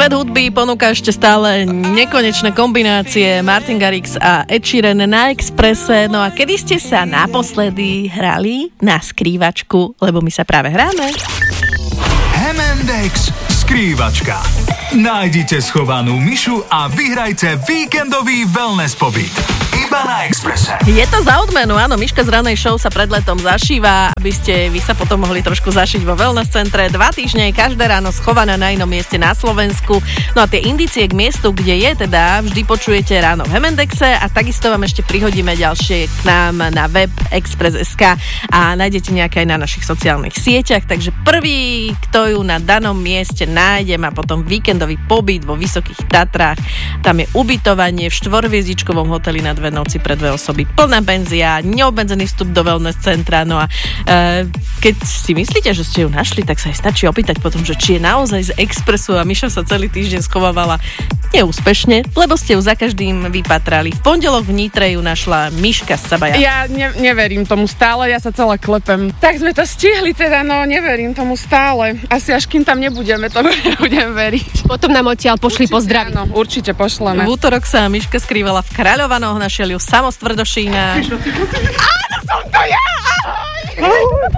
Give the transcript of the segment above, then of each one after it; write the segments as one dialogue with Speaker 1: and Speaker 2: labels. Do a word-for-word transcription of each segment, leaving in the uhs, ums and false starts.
Speaker 1: Svet hudby ponúka ešte stále nekonečné kombinácie Martin Garrix a Ed Sheeran na Expresse. No a kedy ste sa naposledy hrali na skrývačku? Lebo my sa práve hráme.
Speaker 2: em end éks skrývačka. Nájdite schovanú myšu a vyhrajte víkendový wellness pobyt. Iba na Expresse.
Speaker 1: Je to za odmenu, áno. Myška z ranej show sa pred letom zašíva, aby ste vy sa potom mohli trošku zašiť vo wellness centre. Dva týždne, každé ráno schovaná na inom mieste na Slovensku. No a tie indície k miestu, kde je, teda vždy počujete ráno v Hemendexe a takisto vám ešte prihodíme ďalšie k nám na web express bodka es ká a nájdete nejaké aj na našich sociálnych sieťach. Takže prvý, kto ju na danom mieste nájde, má potom víkendový pobyt vo Vysokých Tatrách. Tam je ubytovanie v štvorhviezdičkovom hoteli na dve noci pre dve osoby, plná penzia, neobmedzený vstup do wellness centra. No a e, keď si myslíte, že ste ju našli, tak sa aj stačí opýtať potom, že či je naozaj z Expressu a Miša sa celý týždeň schovávala neúspešne, lebo ste ju za každým vypatrali. V pondelok v Nitre ju našla Miška z Sabaja.
Speaker 3: Ja ne, neverím tomu stále, ja sa celá klepem. Tak sme to stihli teda, no neverím tomu stále. Asi až kým tam nebudeme, to nebudem veriť.
Speaker 4: Potom nám odtiaľ pošli pozdraviť.
Speaker 3: Áno, určite pošleme.
Speaker 1: V útorok sa Miška skrývala v Kráľovanoch, našiel ju Samo z Tvrdošína.
Speaker 3: Áno, som to ja! Ahoj!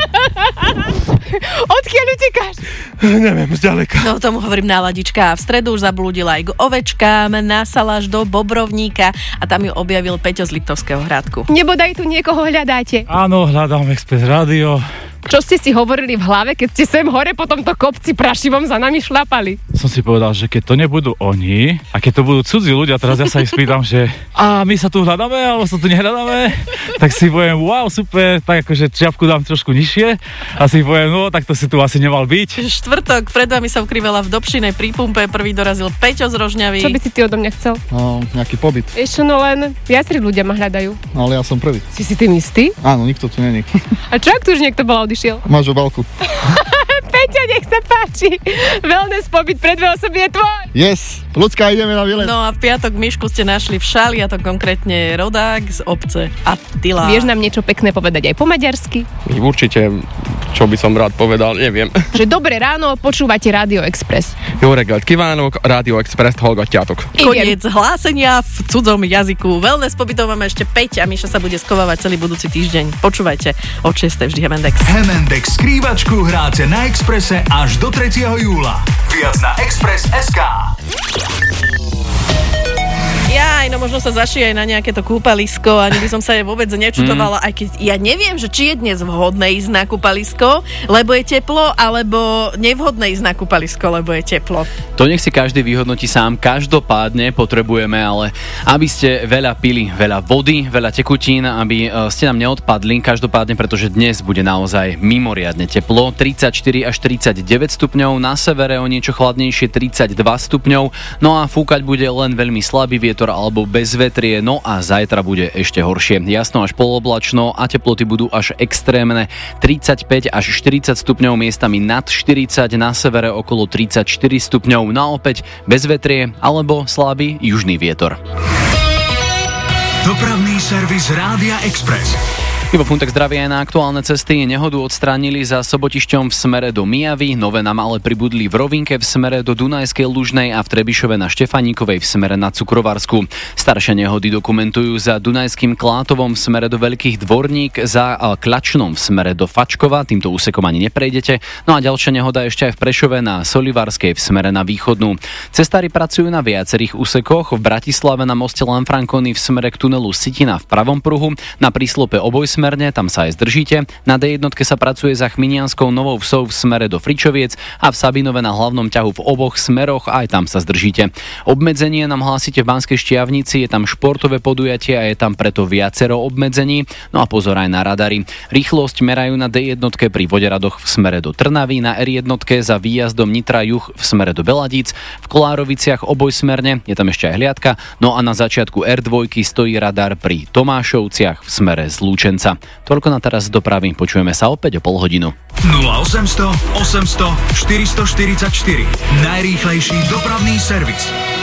Speaker 3: Odkiaľ utekáš?
Speaker 5: Neviem, zďaleka.
Speaker 1: No, tomu hovorím náladička. V stredu už zablúdila aj k ovečkám, na saláž do Bobrovníka a tam ju objavil Peťo z Liptovského Hrádku.
Speaker 4: Nebodaj tu niekoho hľadáte.
Speaker 5: Áno, hľadám Express rádio.
Speaker 4: Čo ste si hovorili v hlave, keď ste sem hore po tomto kopci prašivom za nami šlapali?
Speaker 5: Som si povedal, že keď to nebudú oni a keď to budú cudzí ľudia, teraz ja sa ich spýtam, že a my sa tu hľadáme, alebo sa tu nehľadáme, tak si poviem, wow, super, tak akože čiapku dám trošku nižšie a si poviem, no, tak to si tu asi nemal byť.
Speaker 1: Štvrtok, pred vami sa ukrývala v Dobšinej pri pumpe, prvý dorazil Peťo z Rožňavy.
Speaker 4: Čo by si ty odo mňa chcel?
Speaker 6: No, nejaký pobyt.
Speaker 4: Ešte no len viacerí ľudia ma hľadajú.
Speaker 6: No, ale ja som prvý.
Speaker 4: Si si tým istý?
Speaker 6: Áno, nikto tu není.
Speaker 4: A čo ak tu už niekto bol odišiel?
Speaker 6: Máš obálku.
Speaker 4: Peťo, nech sa páči. Wellness pobyt pre dve osoby je tvoj.
Speaker 6: Yes, ľudská, ideme na výlet.
Speaker 1: No a v piatok Mišku ste našli v Šali, a to konkrétne rodák z obce Attila.
Speaker 4: Vieš nám niečo pekné povedať aj po maďarsky?
Speaker 7: Určite, čo by som rád povedal, neviem.
Speaker 4: Že dobré ráno, počúvate Rádio Express.
Speaker 7: Jó reggelt kívánok, Rádio Express hallgatjátok.
Speaker 1: Koniec hlásenia v cudzom jazyku. Wellness pobytov máme ešte päť a Miša sa bude skovávať celý budúci týždeň. Počúvajte, od šiestej vždy Hemendex.
Speaker 2: Hemendex skrývačku hráte na Expresse až do tretieho júla. Viac na express bodka es ká.
Speaker 1: Jaj, no možno sa zašije aj na nejaké to kúpalisko, ani by som sa jej vôbec nečutovala, mm. aj keď ja neviem, že či je dnes vhodné ísť na kúpalisko, lebo je teplo, alebo nevhodné ísť na kúpalisko, lebo je teplo.
Speaker 8: To nech si každý vyhodnotí sám. Každopádne potrebujeme, ale aby ste veľa pili, veľa vody, veľa tekutín, aby ste nám neodpadli. Každopádne, pretože dnes bude naozaj mimoriadne teplo. tridsaťštyri až tridsaťdeväť stupňov, na severe o niečo chladnejšie tridsaťdva stupňov, no a fúkať bude len veľmi slabý vietor alebo bezvetrie, no a zajtra bude ešte horšie. Jasno až poloblačno a teploty budú až extrémne. tridsaťpäť až štyridsať stupňov, miestami nad štyridsať, na severe okolo tridsaťštyri stupňov, no a opäť bezvetrie alebo slabý južný vietor.
Speaker 2: Dopravný servis Rádia Express.
Speaker 8: Ivo Funtek zdravie aj na aktuálne cesty. Nehodu odstránili za Sobotišťom v smere do Mijavy, nové nám ale pribudli v Rovinke v smere do Dunajskej Lužnej a v Trebišove na Štefaníkovej v smere na Cukrovarsku. Staršie nehody dokumentujú za Dunajským Klátovom v smere do Veľkých Dvorník, za Klačnom v smere do Fačkova, týmto úsekom ani neprejdete. No a ďalšia nehoda ešte aj v Prešove na Solivarskej v smere na Východnú. Cestári pracujú na viacerých úsekoch, v Bratislave na moste Lanfranconi v smere k tunelu Sitina v pravom pruhu, na príslope Oboj smerne, tam sa aj zdržíte. Na dé jedna sa pracuje za Chminianskou Novou Vsou v smere do Fričoviec a v Sabinove na hlavnom ťahu v oboch smeroch, aj tam sa zdržíte. Obmedzenie nám hlásite v Banskej Štiavnici, je tam športové podujatie a je tam preto viacero obmedzení. No a pozor aj na radary. Rýchlosť merajú na dé jedna pri Voderadoch v smere do Trnavy, na er jedna za výjazdom Nitra juh v smere do Beladíc, v Kolároviciach obojsmerne, je tam ešte aj hliadka, no a na začiatku er dva stojí radar pri Tomášovciach v smere z Lúčenca. Toľko na teraz z dopravy, počujeme sa opäť o pol hodinu.
Speaker 2: nula osemsto osemsto štyristoštyridsaťštyri. Najrýchlejší dopravný servis.